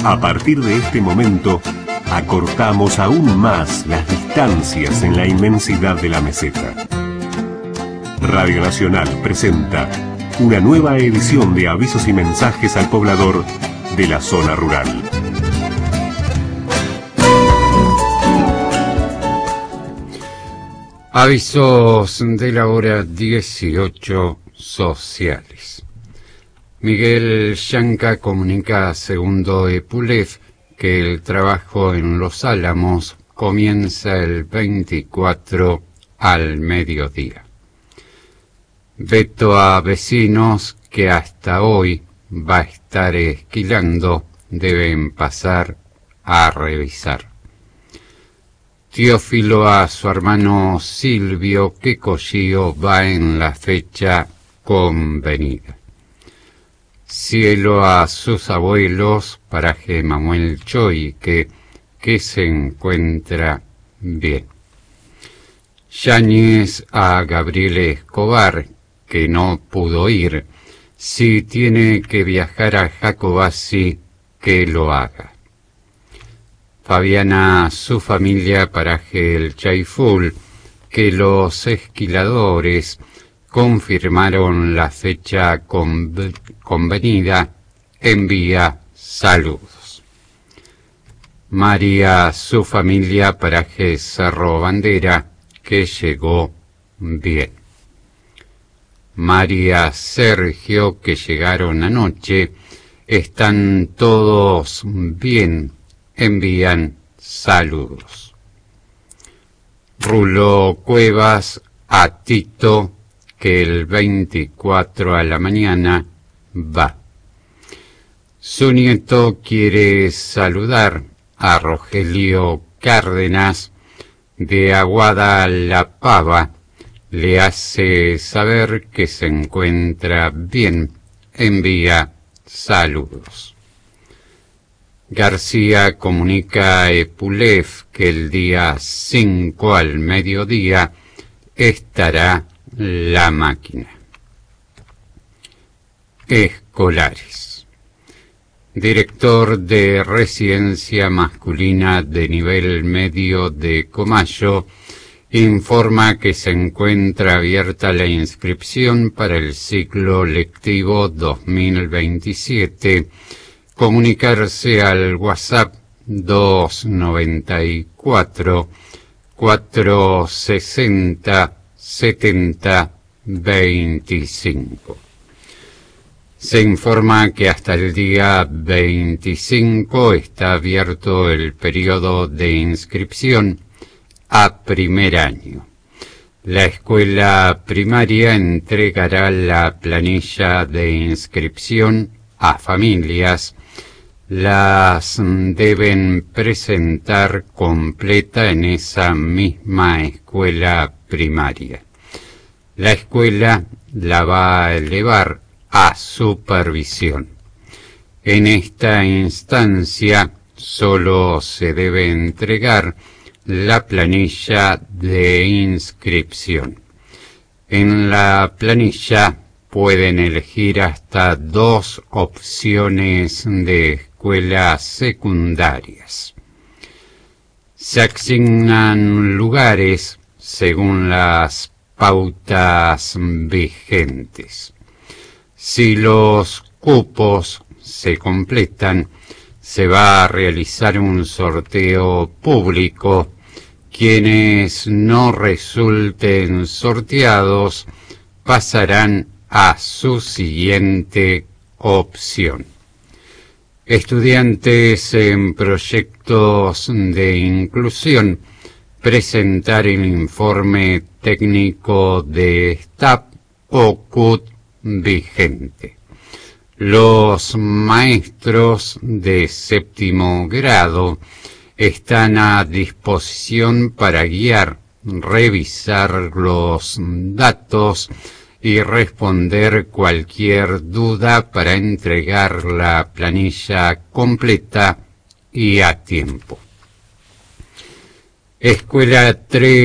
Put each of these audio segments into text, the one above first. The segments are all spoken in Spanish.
A partir de este momento, acortamos aún más las distancias en la inmensidad de la meseta. Radio Nacional presenta una nueva edición de avisos y mensajes al poblador de la zona rural. Avisos de la hora 18 sociales. Miguel Yanca comunica a Segundo Epulef que el trabajo en Los Álamos comienza el 24 al mediodía. Veto a vecinos que hasta hoy va a estar esquilando, deben pasar a revisar. Teófilo a su hermano Silvio que Collío va en la fecha convenida. Cielo a sus abuelos, paraje Manuel Choy, que se encuentra bien. Yáñez a Gabriel Escobar, que no pudo ir. Si tiene que viajar a Jacobasi, que lo haga. Fabiana a su familia, paraje El Chaiful, que los esquiladores confirmaron la fecha convenida, envía saludos. María, su familia, paraje Cerro Bandera, que llegó bien. María, Sergio, que llegaron anoche, están todos bien, envían saludos. Rulo Cuevas a Tito, que el 24 a la mañana va. Su nieto quiere saludar a Rogelio Cárdenas de Aguada La Pava, le hace saber que se encuentra bien, envía saludos. García comunica a Epulef que el día 5 al mediodía estará la máquina. Escolares. Director de Residencia Masculina de Nivel Medio de Comayo informa que se encuentra abierta la inscripción para el ciclo lectivo 2027. Comunicarse al WhatsApp 294 460 7025. Se informa que hasta el día 25 está abierto el periodo de inscripción a primer año. La escuela primaria entregará la planilla de inscripción a familias. Las deben presentar completa en esa misma escuela primaria. La escuela la va a elevar a supervisión. En esta instancia solo se debe entregar la planilla de inscripción. En la planilla pueden elegir hasta 2 opciones de escuelas secundarias. Se asignan lugares según las pautas vigentes. Si los cupos se completan, se va a realizar un sorteo público. Quienes no resulten sorteados pasarán a su siguiente opción. Estudiantes en proyectos de inclusión, presentar el informe técnico de STAP o CUT vigente. Los maestros de 7º grado están a disposición para guiar, revisar los datos y responder cualquier duda para entregar la planilla completa y a tiempo. Escuela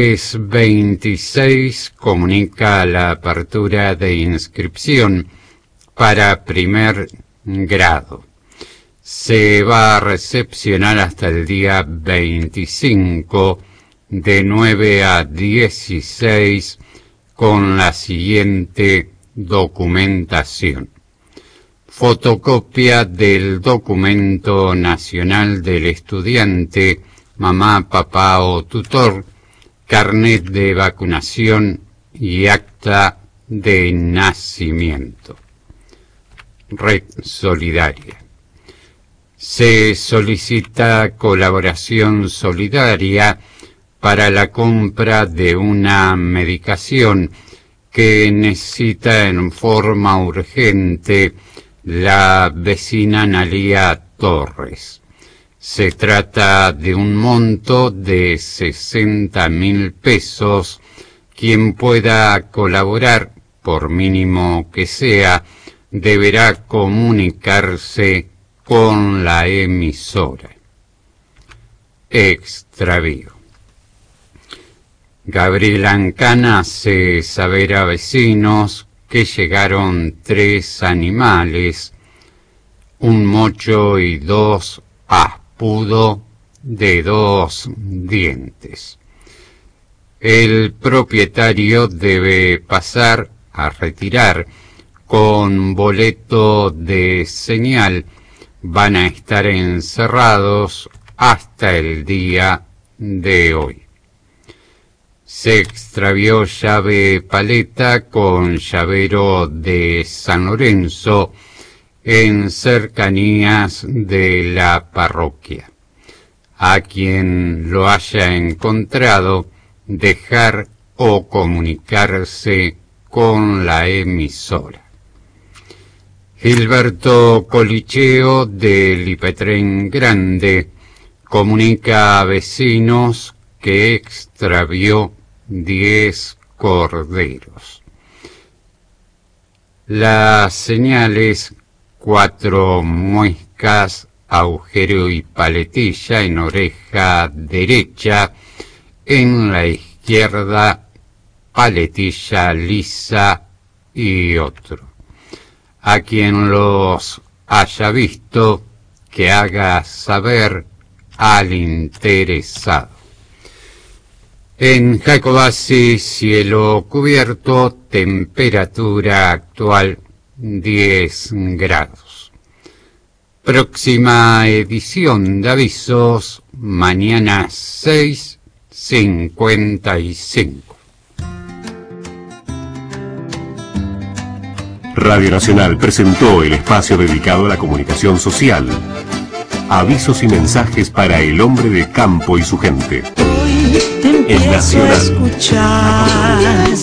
326 comunica la apertura de inscripción para primer grado. se va a recepcionar hasta el día 25 de 9 a 16 con la siguiente documentación: fotocopia del documento nacional del estudiante, mamá, papá o tutor, carnet de vacunación y acta de nacimiento. Red Solidaria. Se solicita colaboración solidaria para la compra de una medicación que necesita en forma urgente la vecina Analía Torres. Se trata de un monto de 60.000 pesos. Quien pueda colaborar, por mínimo que sea, deberá comunicarse con la emisora. Extravío. Gabriela Ancana hace saber a vecinos que llegaron 3 animales, un mocho y 2 aspudo de 2 dientes. El propietario debe pasar a retirar con boleto de señal. Van a estar encerrados hasta el día de hoy. Se extravió llave paleta con llavero de San Lorenzo en cercanías de la parroquia. A quien lo haya encontrado, dejar o comunicarse con la emisora. Gilberto Colicheo del Ipetren Grande comunica a vecinos que extravió 10 corderos. Las señales: 4 muescas, agujero y paletilla en oreja derecha, en la izquierda paletilla lisa y otro. A quien los haya visto, que haga saber al interesado. En Jacobasi, cielo cubierto, temperatura actual 10 grados. Próxima edición de avisos, mañana 6:55. Radio Nacional presentó el espacio dedicado a la comunicación social. Avisos y mensajes para el hombre de campo y su gente. Hoy te empiezo a escuchar.